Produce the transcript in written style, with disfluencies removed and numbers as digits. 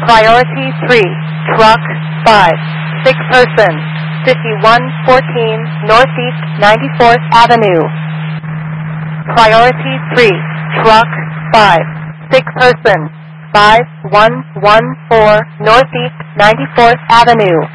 Priority 3, Truck 5, 6 person, 5114 Northeast 94th Avenue. Priority 3, Truck 5, 6 person, 5114 Northeast 94th Avenue.